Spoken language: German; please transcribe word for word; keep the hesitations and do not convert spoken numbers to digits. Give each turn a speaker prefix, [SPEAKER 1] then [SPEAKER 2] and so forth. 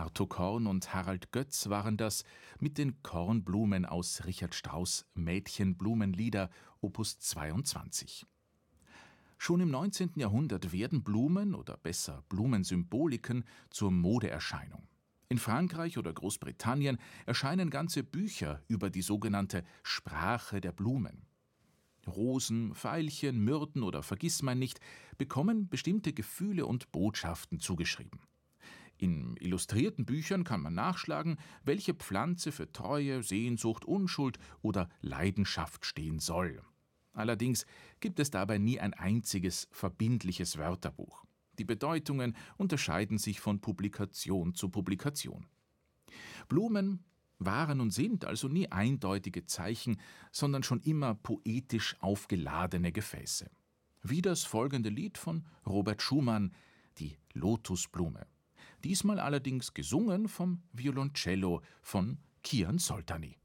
[SPEAKER 1] Arthur Korn und Harald Götz waren das mit den Kornblumen aus Richard Strauss' Mädchenblumenlieder Opus zweiundzwanzig. Schon im neunzehnten Jahrhundert werden Blumen oder besser Blumensymboliken zur Modeerscheinung. In Frankreich oder Großbritannien erscheinen ganze Bücher über die sogenannte Sprache der Blumen. Rosen, Veilchen, Myrten oder Vergissmeinnicht bekommen bestimmte Gefühle und Botschaften zugeschrieben. In illustrierten Büchern kann man nachschlagen, welche Pflanze für Treue, Sehnsucht, Unschuld oder Leidenschaft stehen soll. Allerdings gibt es dabei nie ein einziges verbindliches Wörterbuch. Die Bedeutungen unterscheiden sich von Publikation zu Publikation. Blumen waren und sind also nie eindeutige Zeichen, sondern schon immer poetisch aufgeladene Gefäße. Wie das folgende Lied von Robert Schumann, die Lotusblume. Diesmal allerdings gesungen vom Violoncello von Kian Soltani.